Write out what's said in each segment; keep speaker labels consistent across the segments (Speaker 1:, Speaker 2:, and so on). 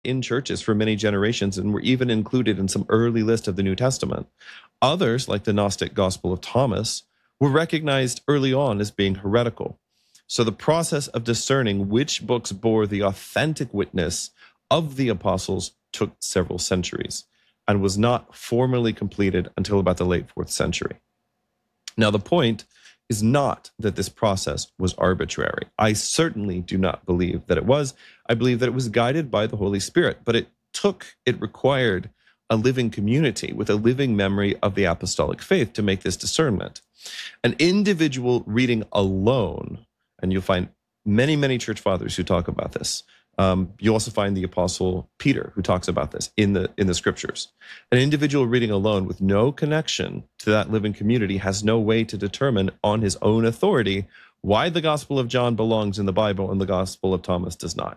Speaker 1: in churches for many generations and were even included in some early list of the New Testament. Others, like the Gnostic Gospel of Thomas, were recognized early on as being heretical. So the process of discerning which books bore the authentic witness of the apostles took several centuries and was not formally completed until about the late 4th century. Now, the point is not that this process was arbitrary. I certainly do not believe that it was. I believe that it was guided by the Holy Spirit, but it required a living community with a living memory of the apostolic faith to make this discernment. An individual reading alone, and you'll find many, many church fathers who talk about this. You also find the Apostle Peter who talks about this in the scriptures. An individual reading alone with no connection to that living community has no way to determine on his own authority why the Gospel of John belongs in the Bible and the Gospel of Thomas does not.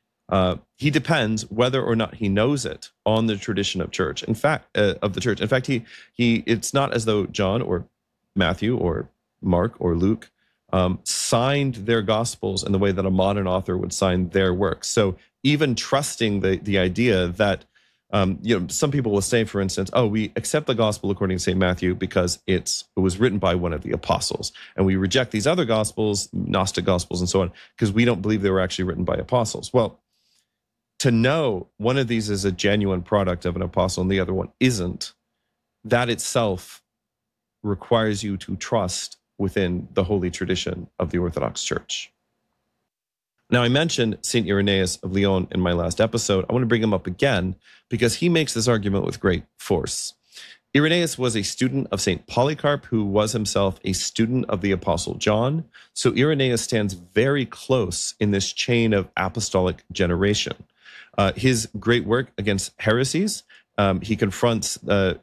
Speaker 1: He depends whether or not he knows it on the tradition of church. In fact, of the church. In fact, it's not as though John or Matthew or Mark or Luke signed their gospels in the way that a modern author would sign their works. So even trusting the idea that, some people will say, for instance, oh, we accept the gospel according to St. Matthew because it was written by one of the apostles. And we reject these other gospels, Gnostic gospels and so on, because we don't believe they were actually written by apostles. Well, to know one of these is a genuine product of an apostle and the other one isn't, that itself requires you to trust within the holy tradition of the Orthodox Church. Now, I mentioned St. Irenaeus of Lyon in my last episode. I want to bring him up again because he makes this argument with great force. Irenaeus was a student of St. Polycarp, who was himself a student of the Apostle John. So Irenaeus stands very close in this chain of apostolic generation. His great work against heresies, he confronts the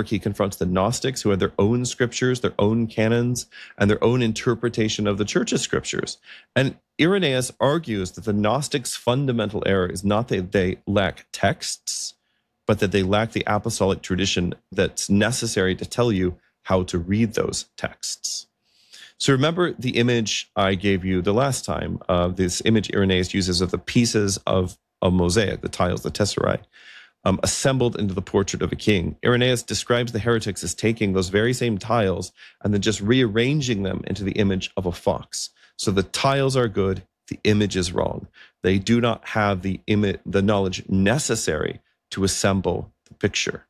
Speaker 1: Gnostics, who had their own scriptures, their own canons, and their own interpretation of the church's scriptures. And Irenaeus argues that the Gnostics' fundamental error is not that they lack texts, but that they lack the apostolic tradition that's necessary to tell you how to read those texts. So remember the image I gave you the last time, this image Irenaeus uses of the pieces of a mosaic, the tiles, the tesserae, assembled into the portrait of a king. Irenaeus describes the heretics as taking those very same tiles and then just rearranging them into the image of a fox. So the tiles are good, the image is wrong. They do not have the knowledge necessary to assemble the picture.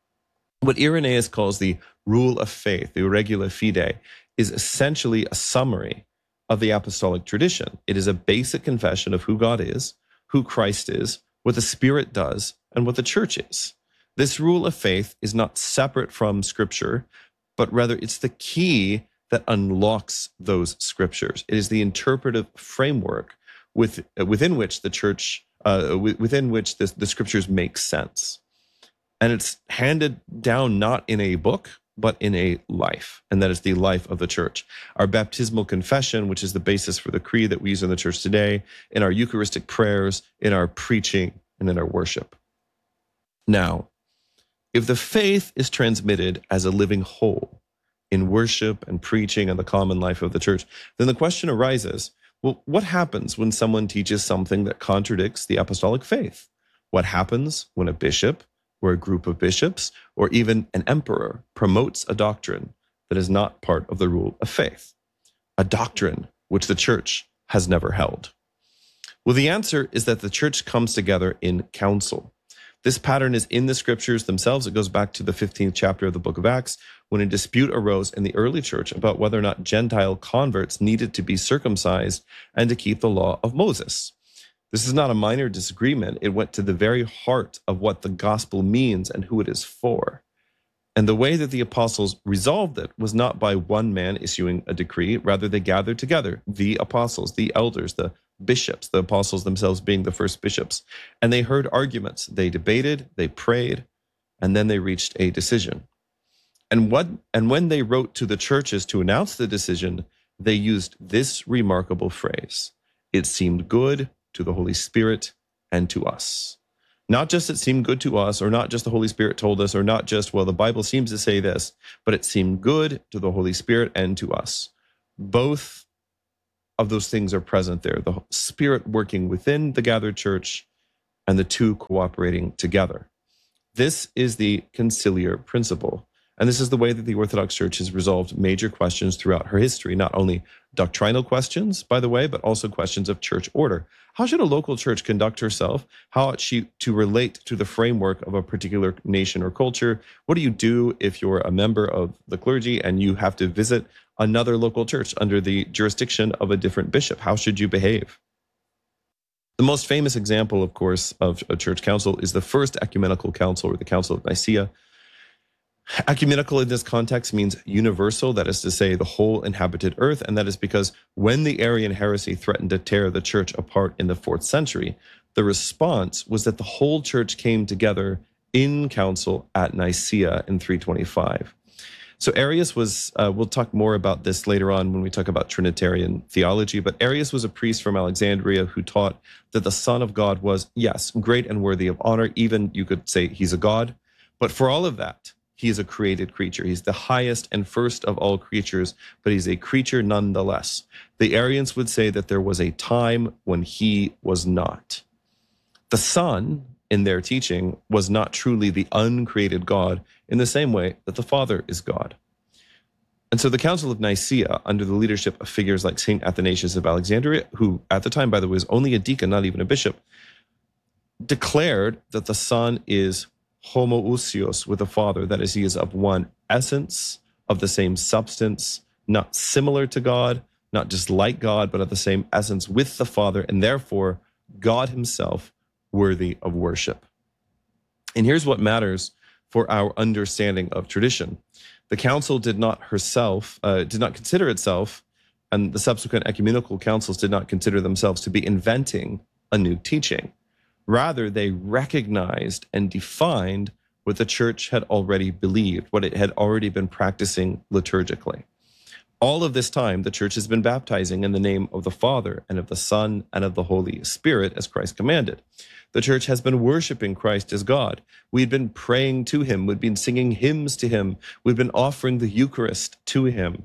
Speaker 1: What Irenaeus calls the rule of faith, the regula fidei, is essentially a summary of the apostolic tradition. It is a basic confession of who God is, who Christ is, what the Spirit does, and what the church is. This rule of faith is not separate from Scripture, but rather it's the key that unlocks those Scriptures. It is the interpretive framework within which the church, within which the Scriptures make sense. And it's handed down not in a book, but in a life, and that is the life of the church. Our baptismal confession, which is the basis for the creed that we use in the church today, in our Eucharistic prayers, in our preaching, and in our worship. Now, if the faith is transmitted as a living whole in worship and preaching and the common life of the church, then the question arises, well, what happens when someone teaches something that contradicts the apostolic faith? What happens when a bishop or a group of bishops or even an emperor promotes a doctrine that is not part of the rule of faith, a doctrine which the church has never held? Well, the answer is that the church comes together in council. This pattern is in the scriptures themselves. It goes back to the 15th chapter of the book of Acts, when a dispute arose in the early church about whether or not Gentile converts needed to be circumcised and to keep the law of Moses. This is not a minor disagreement. It went to the very heart of what the gospel means and who it is for. And the way that the apostles resolved it was not by one man issuing a decree. Rather, they gathered together, the apostles, the elders, the bishops, the apostles themselves being the first bishops. And they heard arguments. They debated, they prayed, and then they reached a decision. And when they wrote to the churches to announce the decision, they used this remarkable phrase: "It seemed good to the Holy Spirit and to us." Not just it seemed good to us, or not just the Holy Spirit told us, or not just, well, the Bible seems to say this, but it seemed good to the Holy Spirit and to us. Both of those things are present there. The Spirit working within the gathered church, and the two cooperating together. This is the conciliar principle. And this is the way that the Orthodox Church has resolved major questions throughout her history, not only doctrinal questions, by the way, but also questions of church order. How should a local church conduct herself? How ought she to relate to the framework of a particular nation or culture? What do you do if you're a member of the clergy and you have to visit another local church under the jurisdiction of a different bishop? How should you behave? The most famous example, of course, of a church council is the First Ecumenical Council, or the Council of Nicaea. Ecumenical in this context means universal, that is to say, the whole inhabited earth, and that is because when the Arian heresy threatened to tear the church apart in the 4th century, the response was that the whole church came together in council at Nicaea in 325. So Arius was, we'll talk more about this later on when we talk about Trinitarian theology, but Arius was a priest from Alexandria who taught that the Son of God was, yes, great and worthy of honor, even you could say he's a God, but for all of that, he is a created creature. He's the highest and first of all creatures, but he's a creature nonetheless. The Arians would say that there was a time when he was not. The Son, in their teaching, was not truly the uncreated God in the same way that the Father is God. And so the Council of Nicaea, under the leadership of figures like St. Athanasius of Alexandria, who at the time, by the way, was only a deacon, not even a bishop, declared that the Son is homoousios with the Father, that is, he is of one essence, of the same substance, not similar to God, not just like God, but of the same essence with the Father, and therefore God himself worthy of worship. And here's what matters for our understanding of tradition. The council did not consider itself, and the subsequent ecumenical councils did not consider themselves to be inventing a new teaching. Rather, they recognized and defined what the church had already believed, what it had already been practicing liturgically. All of this time, the church has been baptizing in the name of the Father and of the Son and of the Holy Spirit, as Christ commanded. The church has been worshiping Christ as God. We'd been praying to him. We'd been singing hymns to him. We'd been offering the Eucharist to him.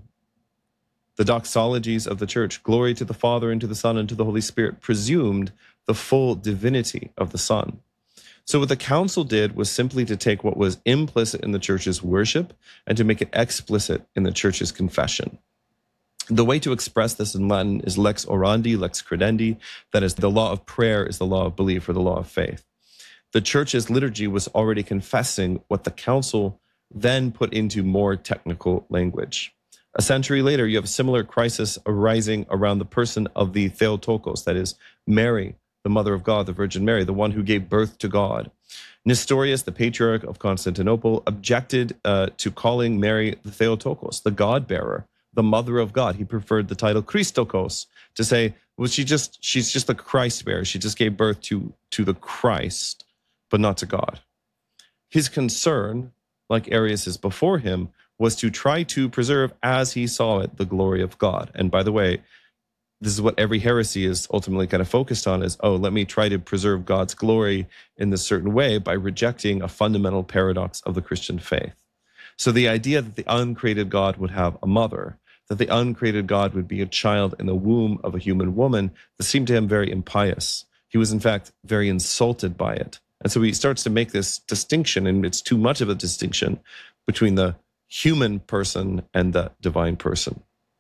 Speaker 1: The doxologies of the church, glory to the Father and to the Son and to the Holy Spirit, presumed the full divinity of the Son. So what the council did was simply to take what was implicit in the church's worship and to make it explicit in the church's confession. The way to express this in Latin is lex orandi, lex credendi. That is, the law of prayer is the law of belief, or the law of faith. The church's liturgy was already confessing what the council then put into more technical language. A century later, you have a similar crisis arising around the person of the Theotokos, that is, Mary, the mother of God, the Virgin Mary, the one who gave birth to God. Nestorius, the patriarch of Constantinople, objected to calling Mary the Theotokos, the God-bearer, the mother of God. He preferred the title Christokos to say, well, she's just the Christ bearer. She just gave birth to the Christ, but not to God. His concern, like Arius's before him, was to try to preserve, as he saw it, the glory of God. And by the way, this is what every heresy is ultimately kind of focused on is, oh, let me try to preserve God's glory in this certain way by rejecting a fundamental paradox of the Christian faith. So the idea that the uncreated God would have a mother, that the uncreated God would be a child in the womb of a human woman, this seemed to him very impious. He was, in fact, very insulted by it. And so he starts to make this distinction, and it's too much of a distinction, between the human person and the divine person.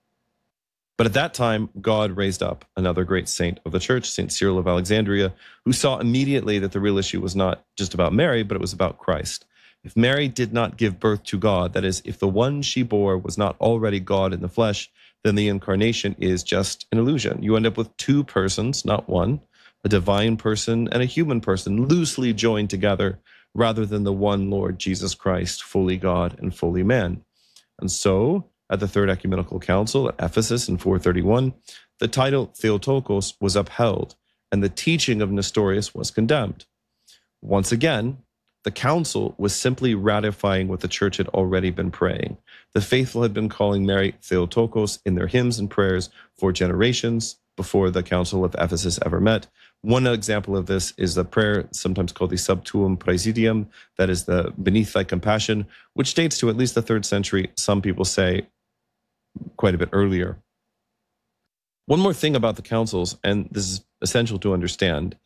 Speaker 1: But at that time, God raised up another great saint of the church, St. Cyril of Alexandria, who saw immediately that the real issue was not just about Mary, but it was about Christ. If Mary did not give birth to God, that is, if the one she bore was not already God in the flesh, then the incarnation is just an illusion. You end up with two persons, not one, a divine person and a human person, loosely joined together, rather than the one Lord Jesus Christ, fully God and fully man. And so, at the Third Ecumenical Council at Ephesus in 431, the title Theotokos was upheld, and the teaching of Nestorius was condemned. Once again, the council was simply ratifying what the church had already been praying. The faithful had been calling Mary Theotokos in their hymns and prayers for generations before the Council of Ephesus ever met. One example of this is the prayer sometimes called the Sub Tuum Praesidium, that is the Beneath Thy Compassion, which dates to at least the 3rd century. Some people say quite a bit earlier. One more thing about the councils, and this is essential to understand.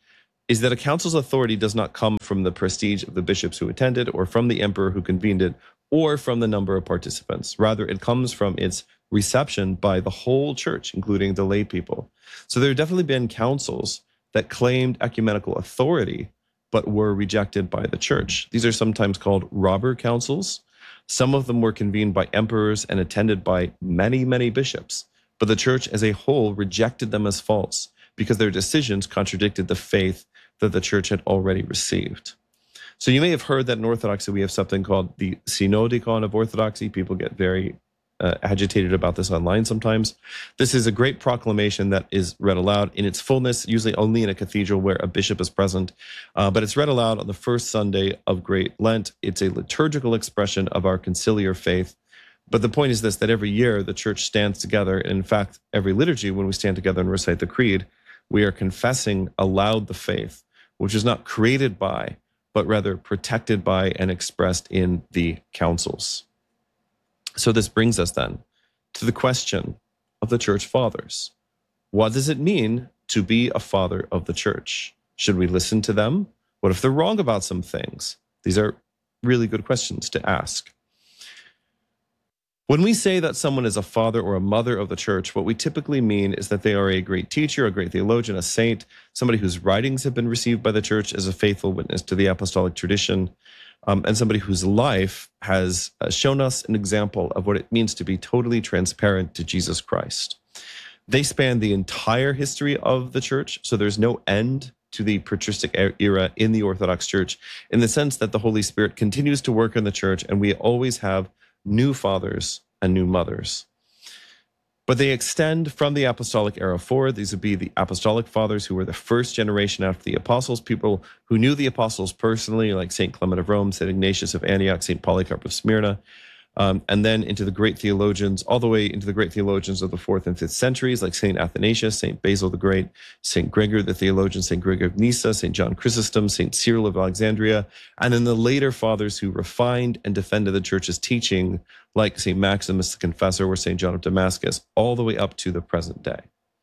Speaker 1: is that a council's authority does not come from the prestige of the bishops who attended, or from the emperor who convened it, or from the number of participants. Rather, it comes from its reception by the whole church, including the lay people. So there have definitely been councils that claimed ecumenical authority, but were rejected by the church. These are sometimes called robber councils. Some of them were convened by emperors and attended by many, many bishops, but the church as a whole rejected them as false because their decisions contradicted the faith that the church had already received. So you may have heard that in Orthodoxy we have something called the Synodicon of Orthodoxy. People get very agitated about this online sometimes. This is a great proclamation that is read aloud in its fullness, usually only in a cathedral where a bishop is present, but it's read aloud on the first Sunday of Great Lent. It's a liturgical expression of our conciliar faith. But the point is this, that every year the church stands together, and in fact, every liturgy, when we stand together and recite the creed, we are confessing aloud the faith, which is not created by, but rather protected by and expressed in the councils. So this brings us then to the question of the church fathers. What does it mean to be a father of the church? Should we listen to them? What if they're wrong about some things? These are really good questions to ask. When we say that someone is a father or a mother of the church, what we typically mean is that they are a great teacher, a great theologian, a saint, somebody whose writings have been received by the church as a faithful witness to the apostolic tradition, and somebody whose life has shown us an example of what it means to be totally transparent to Jesus Christ. They span the entire history of the church, so there's no end to the patristic era in the Orthodox Church, in the sense that the Holy Spirit continues to work in the church, and we always have new fathers and new mothers. But they extend from the apostolic era forward. These would be the apostolic fathers who were the first generation after the apostles, people who knew the apostles personally, like St. Clement of Rome, St. Ignatius of Antioch, St. Polycarp of Smyrna, and then into the great theologians, all the way into the great theologians of the 4th and 5th centuries, like St. Athanasius, St. Basil the Great, St. Gregor the theologian, St. Gregor of Nyssa, St. John Chrysostom, St. Cyril of Alexandria, and then the later fathers who refined and defended the church's teaching, like St. Maximus the Confessor or St. John of Damascus, all the way up to the present day.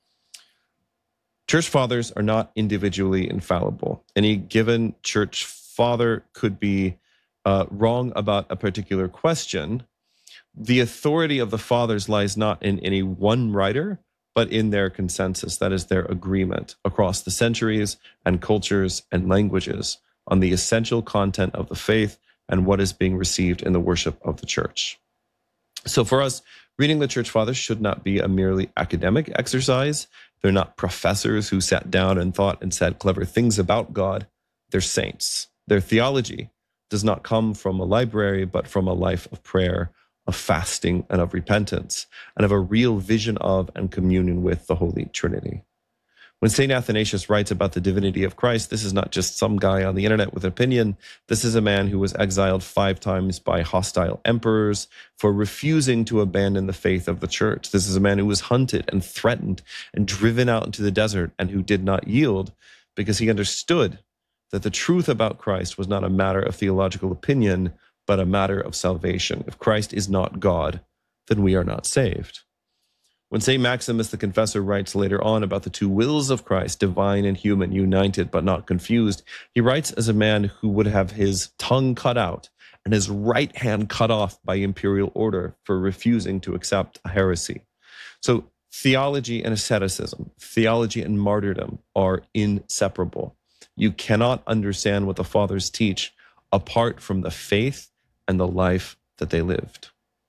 Speaker 1: Church fathers are not individually infallible. Any given church father could be wrong about a particular question. The authority of the fathers lies not in any one writer, but in their consensus, that is, their agreement across the centuries and cultures and languages on the essential content of the faith and what is being received in the worship of the church. So for us, reading the church fathers should not be a merely academic exercise. They're not professors who sat down and thought and said clever things about God. They're saints. Their theology does not come from a library, but from a life of prayer, of fasting, and of repentance, and of a real vision of and communion with the Holy Trinity. When St. Athanasius writes about the divinity of Christ, this is not just some guy on the internet with an opinion. This is a man who was exiled 5 times by hostile emperors for refusing to abandon the faith of the church. This is a man who was hunted and threatened and driven out into the desert and who did not yield because he understood that the truth about Christ was not a matter of theological opinion, but a matter of salvation. If Christ is not God, then we are not saved. When St. Maximus the Confessor writes later on about the 2 wills of Christ, divine and human, united but not confused, he writes as a man who would have his tongue cut out and his right hand cut off by imperial order for refusing to accept a heresy. So theology and asceticism, theology and martyrdom are inseparable. You cannot understand what the fathers teach apart from the faith and the life that they lived.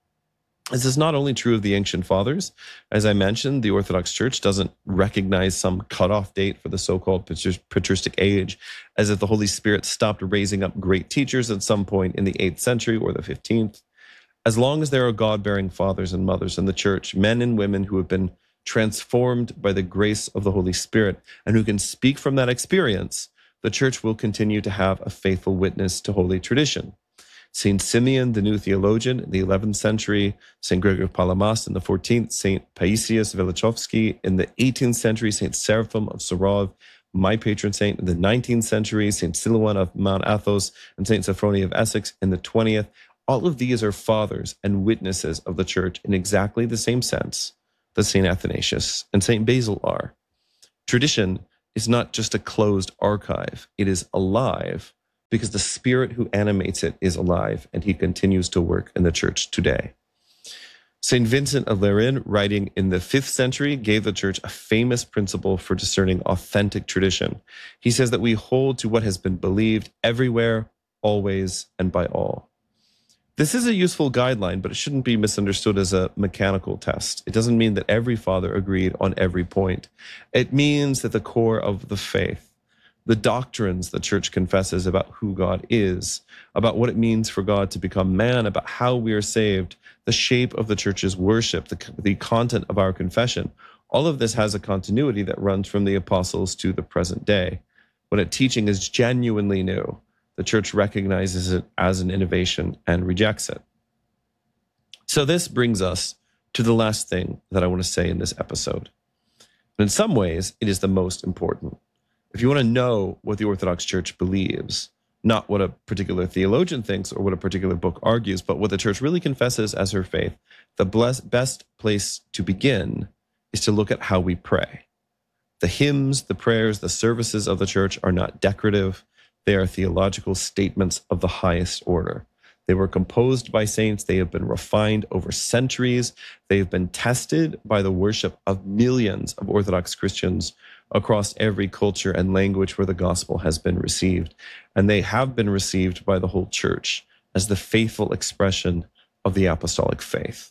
Speaker 1: This is not only true of the ancient fathers. As I mentioned, the Orthodox Church doesn't recognize some cutoff date for the so-called patristic age, as if the Holy Spirit stopped raising up great teachers at some point in the 8th century or the 15th. As long as there are God-bearing fathers and mothers in the church, men and women who have been transformed by the grace of the Holy Spirit and who can speak from that experience, the church will continue to have a faithful witness to holy tradition. St. Simeon, the new theologian in the 11th century, St. Gregory of Palamas in the 14th, St. Paisius Velichowski in the 18th century, St. Seraphim of Sarov, my patron saint in the 19th century, St. Silouan of Mount Athos, and St. Sophronia of Essex in the 20th. All of these are fathers and witnesses of the church in exactly the same sense that St. Athanasius and St. Basil are. Tradition is not just a closed archive. It is alive because the Spirit who animates it is alive, and he continues to work in the church today. St. Vincent of Lerins, writing in the 5th century, gave the church a famous principle for discerning authentic tradition. He says that we hold to what has been believed everywhere, always, and by all. This is a useful guideline, but it shouldn't be misunderstood as a mechanical test. It doesn't mean that every father agreed on every point. It means that the core of the faith, the doctrines the church confesses about who God is, about what it means for God to become man, about how we are saved, the shape of the church's worship, the content of our confession, all of this has a continuity that runs from the apostles to the present day. When a teaching is genuinely new, the church recognizes it as an innovation and rejects it. So this brings us to the last thing that I want to say in this episode. And in some ways, it is the most important. If you want to know what the Orthodox Church believes, not what a particular theologian thinks or what a particular book argues, but what the church really confesses as her faith, the best place to begin is to look at how we pray. The hymns, the prayers, the services of the church are not decorative. They are theological statements of the highest order. They were composed by saints. They have been refined over centuries. They have been tested by the worship of millions of Orthodox Christians across every culture and language where the gospel has been received. And they have been received by the whole church as the faithful expression of the apostolic faith.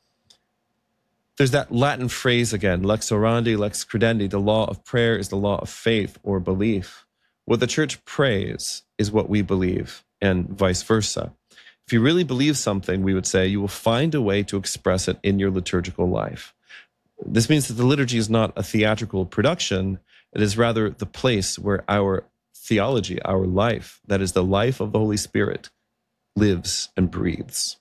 Speaker 1: There's that Latin phrase again, lex orandi, lex credendi. The law of prayer is the law of faith or belief. What the church prays is what we believe, and vice versa. If you really believe something, we would say, you will find a way to express it in your liturgical life. This means that the liturgy is not a theatrical production. It is rather the place where our theology, our life, that is the life of the Holy Spirit, lives and breathes.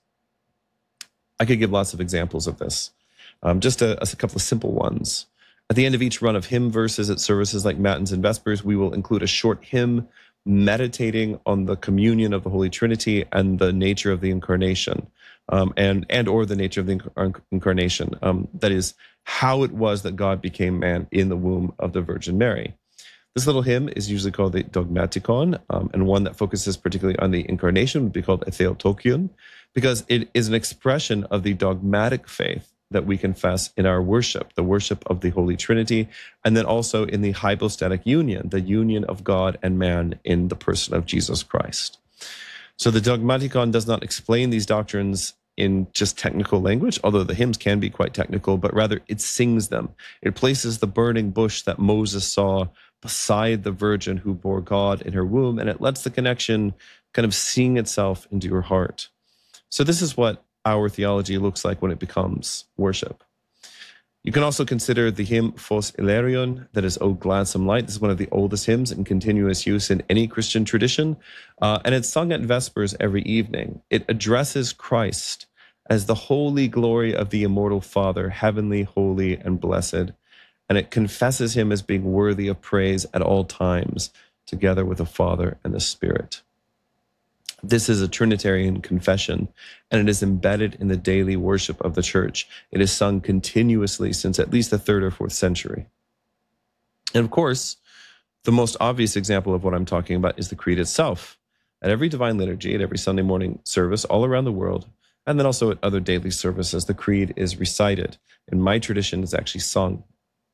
Speaker 1: I could give lots of examples of this. Just a couple of simple ones. At the end of each run of hymn verses at services like Matins and Vespers, we will include a short hymn meditating on the communion of the Holy Trinity and the nature of the Incarnation, and or the nature of the Incarnation. That is, how it was that God became man in the womb of the Virgin Mary. This little hymn is usually called the Dogmaticon, and one that focuses particularly on the Incarnation would be called a Theotokion, because it is an expression of the dogmatic faith that we confess in our worship, the worship of the Holy Trinity, and then also in the hypostatic union, the union of God and man in the person of Jesus Christ. So the Dogmaticon does not explain these doctrines in just technical language, although the hymns can be quite technical, but rather it sings them. It places the burning bush that Moses saw beside the Virgin who bore God in her womb, and it lets the connection kind of sing itself into your heart. So this is what our theology looks like when it becomes worship. You can also consider the hymn Phos Ilarion, that is, O Gladsome Light. This is one of the oldest hymns in continuous use in any Christian tradition, and it's sung at Vespers every evening. It addresses Christ as the holy glory of the immortal Father, heavenly, holy, and blessed, and it confesses him as being worthy of praise at all times, together with the Father and the Spirit. This is a Trinitarian confession, and it is embedded in the daily worship of the church. It is sung continuously since at least the 3rd or 4th century. And of course, the most obvious example of what I'm talking about is the Creed itself. At every Divine Liturgy, at every Sunday morning service all around the world, and then also at other daily services, the Creed is recited. In my tradition, it's actually sung.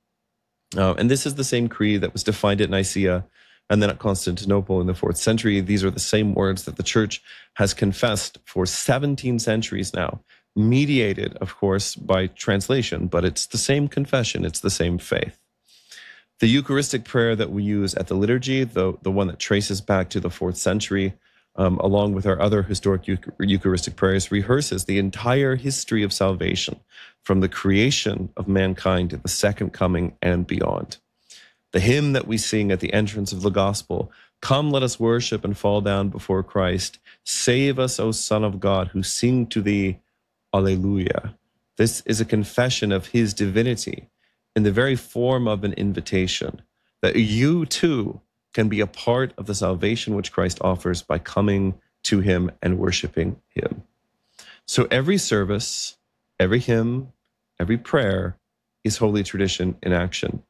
Speaker 1: And this is the same Creed that was defined at Nicaea and then at Constantinople in the 4th century. These are the same words that the church has confessed for 17 centuries now, mediated, of course, by translation, but it's the same confession, it's the same faith. The Eucharistic prayer that we use at the liturgy, the one that traces back to the 4th century, along with our other historic Eucharistic prayers, rehearses the entire history of salvation from the creation of mankind to the second coming and beyond. The hymn that we sing at the entrance of the gospel, come, let us worship and fall down before Christ. Save us, O Son of God, who sing to thee, Alleluia. This is a confession of his divinity in the very form of an invitation that you too can be a part of the salvation which Christ offers by coming to him and worshiping him. So every service, every hymn, every prayer is holy tradition in action.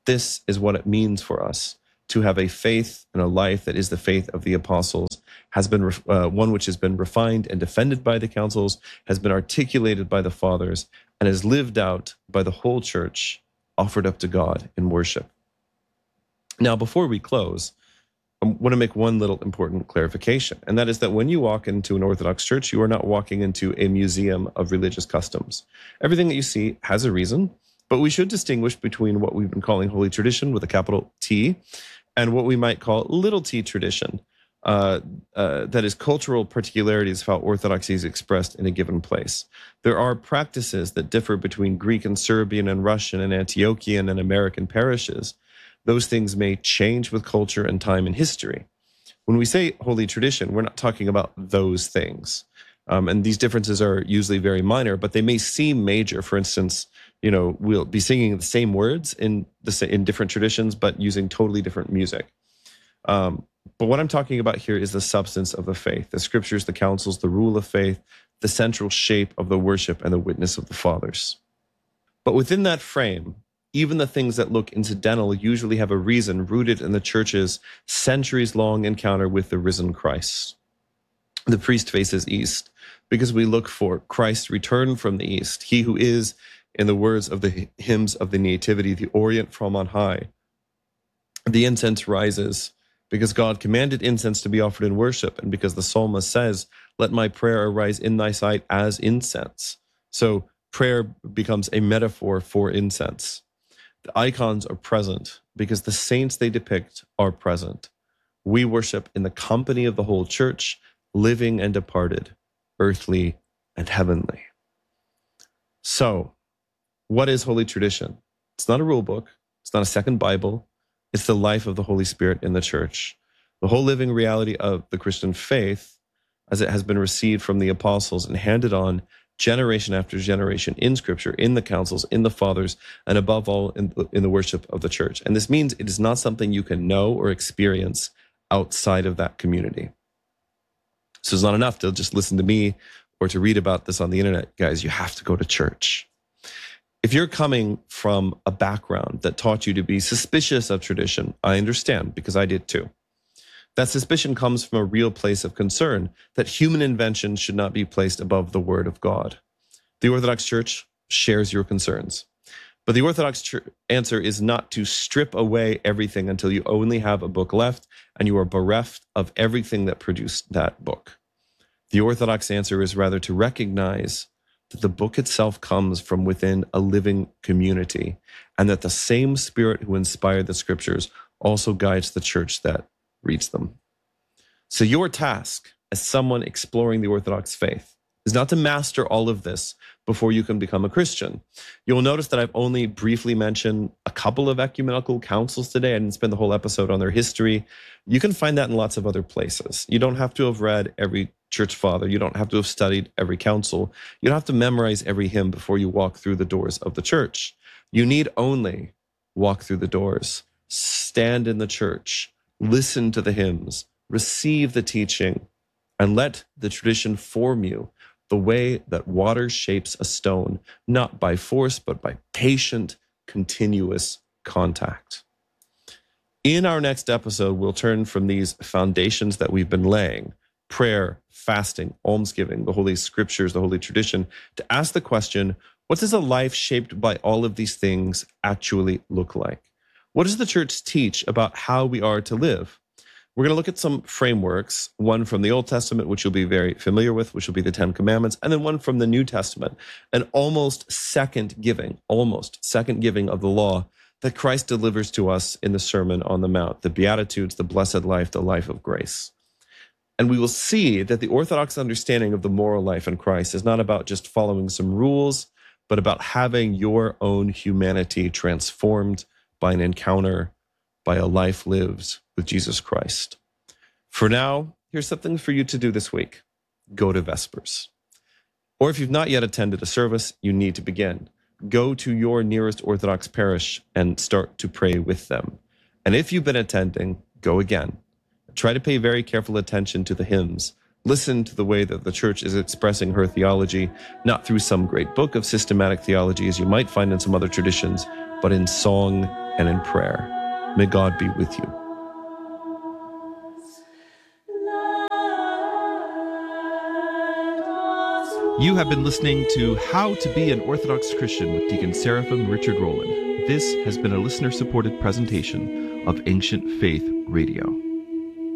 Speaker 1: This is what it means for us to have a faith and a life that is the faith of the apostles, has been one which has been refined and defended by the councils, has been articulated by the fathers, and is lived out by the whole church, offered up to God in worship. Now, before we close, I want to make one little important clarification, and that is that when you walk into an Orthodox church, you are not walking into a museum of religious customs. Everything that you see has a reason, but we should distinguish between what we've been calling Holy Tradition with a capital T and what we might call little t tradition, that is cultural particularities of how Orthodoxy is expressed in a given place. There are practices that differ between Greek and Serbian and Russian and Antiochian and American parishes. Those things may change with culture and time and history. When we say Holy Tradition, we're not talking about those things. And these differences are usually very minor, but they may seem major. For instance, we'll be singing the same words in different traditions, but using totally different music. But what I'm talking about here is the substance of the faith, the scriptures, the councils, the rule of faith, the central shape of the worship and the witness of the fathers. But within that frame, even the things that look incidental usually have a reason rooted in the church's centuries-long encounter with the risen Christ. The priest faces east because we look for Christ's return from the east, he who is, in the words of the hymns of the Nativity, the Orient from on high. The incense rises because God commanded incense to be offered in worship, and because the psalmist says, "Let my prayer arise in thy sight as incense." So prayer becomes a metaphor for incense. The icons are present because the saints they depict are present. We worship in the company of the whole church, living and departed, earthly and heavenly. So, what is Holy Tradition? It's not a rule book. It's not a second Bible. It's the life of the Holy Spirit in the church. The whole living reality of the Christian faith, as it has been received from the apostles and handed on generation after generation in Scripture, in the councils, in the fathers, and above all in the worship of the church. And this means it is not something you can know or experience outside of that community. So it's not enough to just listen to me or to read about this on the internet. Guys, you have to go to church. If you're coming from a background that taught you to be suspicious of tradition, I understand, because I did too. That suspicion comes from a real place of concern that human invention should not be placed above the word of God. The Orthodox Church shares your concerns. But the Orthodox answer is not to strip away everything until you only have a book left and you are bereft of everything that produced that book. The Orthodox answer is rather to recognize that the book itself comes from within a living community, and that the same Spirit who inspired the Scriptures also guides the church that reads them. So your task as someone exploring the Orthodox faith is not to master all of this before you can become a Christian. You'll notice that I've only briefly mentioned a couple of ecumenical councils today. I didn't spend the whole episode on their history. You can find that in lots of other places. You don't have to have read every church father. You don't have to have studied every council. You don't have to memorize every hymn before you walk through the doors of the church. You need only walk through the doors, stand in the church, listen to the hymns, receive the teaching, and let the tradition form you the way that water shapes a stone, not by force, but by patient, continuous contact. In our next episode, we'll turn from these foundations that we've been laying, prayer, fasting, almsgiving, the Holy Scriptures, the Holy Tradition, to ask the question, what does a life shaped by all of these things actually look like? What does the church teach about how we are to live? We're going to look at some frameworks, one from the Old Testament, which you'll be very familiar with, which will be the Ten Commandments, and then one from the New Testament, an almost second giving of the law that Christ delivers to us in the Sermon on the Mount, the Beatitudes, the blessed life, the life of grace. And we will see that the Orthodox understanding of the moral life in Christ is not about just following some rules, but about having your own humanity transformed by an encounter, by a life lived with Jesus Christ. For now, here's something for you to do this week. Go to Vespers. Or if you've not yet attended a service, you need to begin. Go to your nearest Orthodox parish and start to pray with them. And if you've been attending, go again. Try to pay very careful attention to the hymns. Listen to the way that the church is expressing her theology, not through some great book of systematic theology as you might find in some other traditions, but in song and in prayer. May God be with you.
Speaker 2: You have been listening to How to Be an Orthodox Christian with Deacon Seraphim Richard Rowland. This has been a listener-supported presentation of Ancient Faith Radio.